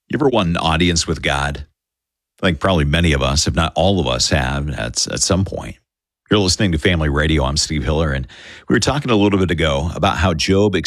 You ever want an audience with God? I think probably many of us, if not all of us, have at some point. You're listening to Family Radio. I'm Steve Hiller, and we were talking a little bit ago about how Job